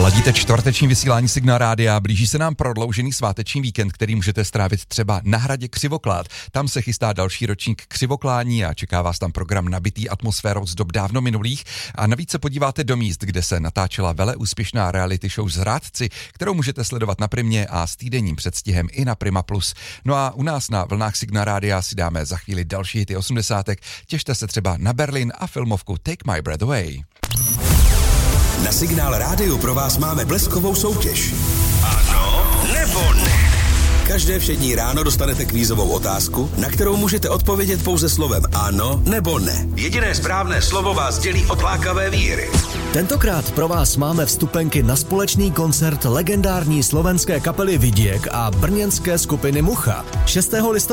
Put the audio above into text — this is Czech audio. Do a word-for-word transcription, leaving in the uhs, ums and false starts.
Ladíte čtvrteční vysílání Signál Rádia, blíží se nám prodloužený sváteční víkend, který můžete strávit třeba na hradě Křivoklád. Tam se chystá další ročník křivoklání a čeká vás tam program nabitý atmosférou z dob dávno minulých. A navíc se podíváte do míst, kde se natáčela veleúspěšná reality show Zrádci, kterou můžete sledovat na Primě a s týdenním předstihem i na Prima plus. No a u nás na vlnách Signál Rádia si dáme za chvíli další hity osmdesátek. Těšte se třeba na Berlin a filmovku Take My Breath Away. Na Signál Rádiu pro vás máme bleskovou soutěž. Ano nebo ne? Každé všední ráno dostanete kvízovou otázku, na kterou můžete odpovědět pouze slovem ano nebo ne. Jediné správné slovo vás dělí od lákavé výhry. Tentokrát pro vás máme vstupenky na společný koncert legendární slovenské kapely Vidiek a brněnské skupiny Mucha. šestého listopadu